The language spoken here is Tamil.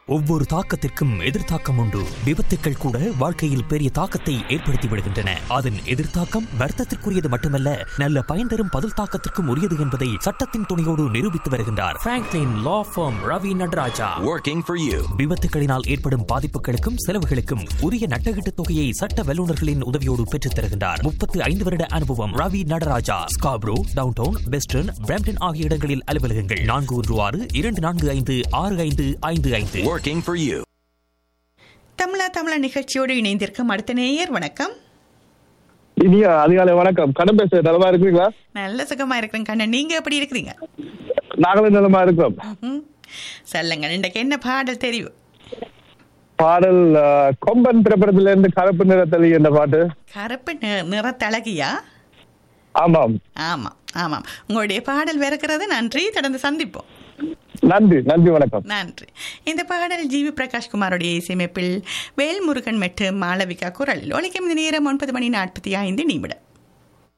ஒவ்வொரு தாக்கத்திற்கும் எதிர்த்தாக்கம் உண்டு. விபத்துக்கள் கூட வாழ்க்கையில் பெரிய தாக்கத்தை ஏற்படுத்தி விடுகின்றன. அதன் எதிர்த்தாக்கம் வர்த்தத்திற்குரியது மட்டுமல்ல, நல்ல பயன் தரும் பதில் தாக்கத்திற்கும் உரியது என்பதை சட்டத்தின் துணையோடு நிரூபித்து வருகின்றார் Franklin law form Ravi Nataraja. Working for you. விபத்துகளினால் ஏற்படும் பாதிப்புகளுக்கும் செலவுகளுக்கும் உரிய நட்டகீட்டு தொகையை சட்ட வல்லுநர்களின் உதவியோடு பெற்றுத் தருகின்றார். 35 வருட அனுபவம். Ravi Nataraja. Scarborough, downtown, western, Brampton ஆகிய இடங்களில் அலுவலகங்கள். 416-245-6555. Working for you. தமிழா நிகழ்ச்சியோடு இணைந்திருக்கும் அடுத்த நேயர். வணக்கம். இனியா அதிகாலை வணக்கம். கடன் பேச நலமா இருக்கிறீங்களா? நல்ல சுகமா இருக்கிறேன் கண்ணன், நீங்க எப்படி இருக்கிறீங்க? நாங்களும் நலமா இருக்கிறோம். சொல்லுங்க, இன்றைக்கு என்ன பாடல் தெரியும்? பாடல் கொம்பன் திரைப்படத்துல இருந்து கருப்பு நிறத்தளி என்ற பாட்டு. கருப்பு நிறத்தழகியா? ஆமாம் ஆமாம் ஆமாம், உங்களுடைய பாடல் விறக்கிறது. நன்றி, தொடர்ந்து சந்திப்போம். நன்றி வணக்கம். நன்றி. இந்த பாடல் ஜிவி பிரகாஷ்குமாரோடைய இசையமைப்பில் வேல்முருகன் மற்றும் மாளவிகா குரலில் ஒலிக்கும். இந்த நேரம் 9:45.